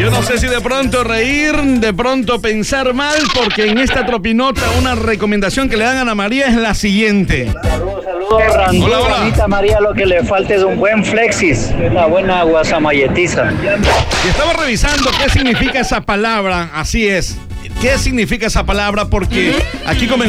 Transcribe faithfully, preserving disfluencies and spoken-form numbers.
Yo no sé si de pronto reír, de pronto pensar mal, porque en esta tropinota una recomendación que le dan a Ana María es la siguiente. Saludos, saludos, Randú. Hola, hola. Anita María, lo que le falta es un buen flexis, una buena guasamalletiza. Y estaba revisando qué significa esa palabra, así es. ¿Qué significa esa palabra? Porque aquí comenzamos